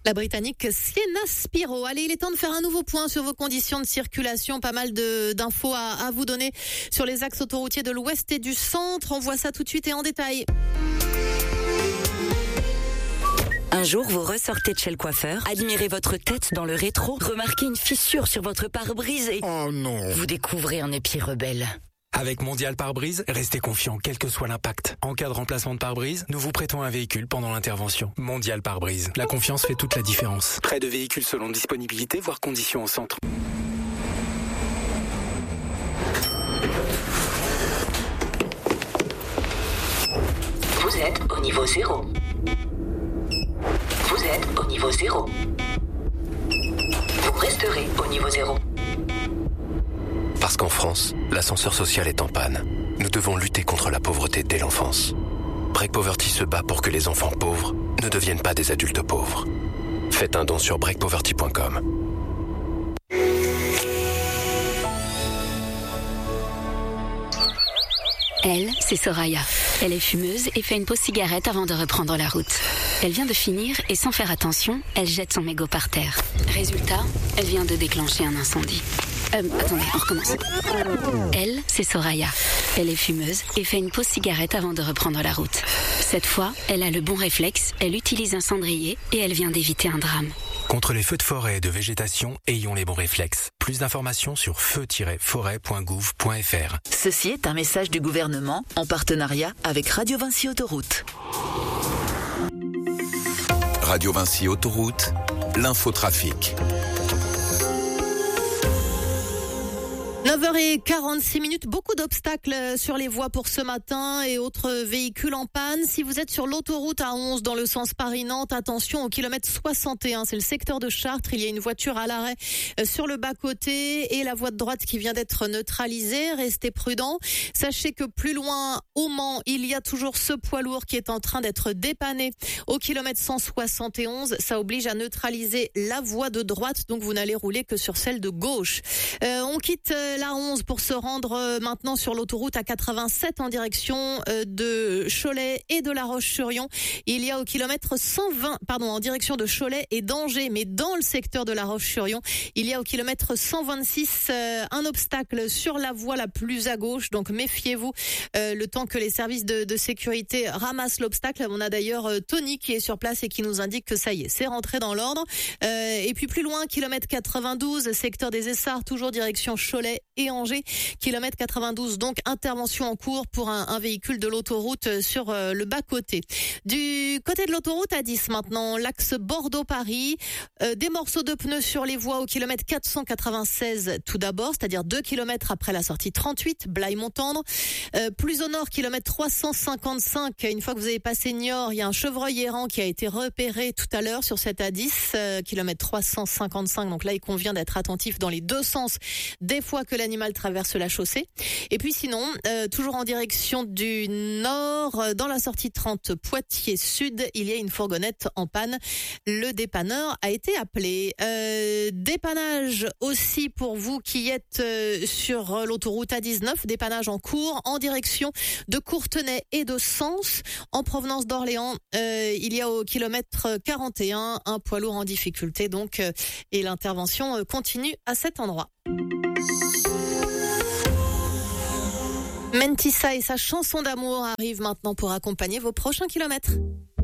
La Britannique Sienna Spiro. Allez, il est temps de faire un nouveau point sur vos conditions de circulation. Pas mal d'infos à vous donner sur les axes autoroutiers de l'ouest et du centre. On voit ça tout de suite et en détail. Un jour, vous ressortez de chez le coiffeur, admirez votre tête dans le rétro, remarquez une fissure sur votre pare-brise et... Oh non! Vous découvrez un épi rebelle. Avec Mondial Pare-Brise, restez confiant quel que soit l'impact. En cas de remplacement de pare-brise, nous vous prêtons un véhicule pendant l'intervention. Mondial Pare-Brise. La confiance fait toute la différence. Prêt de véhicules selon disponibilité, voire conditions au centre. Vous êtes au niveau 0. Vous êtes au niveau 0. Vous resterez au niveau 0. Parce qu'en France, l'ascenseur social est en panne. Nous devons lutter contre la pauvreté dès l'enfance. Break Poverty se bat pour que les enfants pauvres ne deviennent pas des adultes pauvres. Faites un don sur breakpoverty.com. Elle, c'est Soraya. Elle est fumeuse et fait une pause cigarette avant de reprendre la route. Elle vient de finir et sans faire attention, elle jette son mégot par terre. Résultat, elle vient de déclencher un incendie. Attendez, on recommence. Elle, c'est Soraya. Elle est fumeuse et fait une pause cigarette avant de reprendre la route. Cette fois, elle a le bon réflexe, elle utilise un cendrier et elle vient d'éviter un drame. Contre les feux de forêt et de végétation, ayons les bons réflexes. Plus d'informations sur feu-forêt.gouv.fr. Ceci est un message du gouvernement en partenariat avec Radio Vinci Autoroute. Radio Vinci Autoroute, l'infotrafic. 9h46, beaucoup d'obstacles sur les voies pour ce matin et autres véhicules en panne. Si vous êtes sur l'autoroute A11 dans le sens Paris-Nantes, attention au kilomètre 61, c'est le secteur de Chartres. Il y a une voiture à l'arrêt sur le bas-côté et la voie de droite qui vient d'être neutralisée. Restez prudents. Sachez que plus loin, au Mans, il y a toujours ce poids lourd qui est en train d'être dépanné au kilomètre 171. Ça oblige à neutraliser la voie de droite, donc vous n'allez rouler que sur celle de gauche. On quitte la 11 pour se rendre maintenant sur l'autoroute A87 en direction de Cholet et de La Roche-sur-Yon. Il y a au kilomètre 120, en direction de Cholet et d'Angers, mais dans le secteur de La Roche-sur-Yon, il y a au kilomètre 126 un obstacle sur la voie la plus à gauche, donc méfiez-vous le temps que les services de sécurité ramassent l'obstacle. On a d'ailleurs Tony qui est sur place et qui nous indique que ça y est, c'est rentré dans l'ordre. Et puis plus loin, kilomètre 92, secteur des Essarts, toujours direction Cholet et Angers, kilomètre 92, donc intervention en cours pour un véhicule de l'autoroute sur le bas-côté. Du côté de l'autoroute A10 maintenant, l'axe Bordeaux-Paris, des morceaux de pneus sur les voies au kilomètre 496 tout d'abord, c'est-à-dire 2 kilomètres après la sortie 38, Blaye-Montendre. Plus au nord, kilomètre 355, une fois que vous avez passé Niort, il y a un chevreuil errant qui a été repéré tout à l'heure sur cette A10, kilomètre 355, donc là il convient d'être attentif dans les deux sens des fois que l'animal traverse la chaussée. Et puis sinon, toujours en direction du nord, dans la sortie 30 Poitiers Sud, il y a une fourgonnette en panne. Le dépanneur a été appelé. Dépannage aussi pour vous qui êtes sur l'autoroute A19, dépannage en cours en direction de Courtenay et de Sens. En provenance d'Orléans, il y a au kilomètre 41 un poids lourd en difficulté donc et l'intervention continue à cet endroit. Mentissa et sa chanson d'amour arrivent maintenant pour accompagner vos prochains kilomètres.